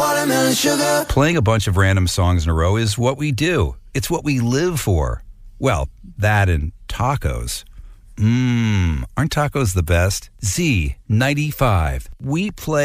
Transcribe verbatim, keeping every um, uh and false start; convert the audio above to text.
watermelon sugar. Playing a bunch of random songs in a row is what we do. It's what we live for. Well, that and tacos. Mmm, aren't tacos the best? Z ninety-five. We play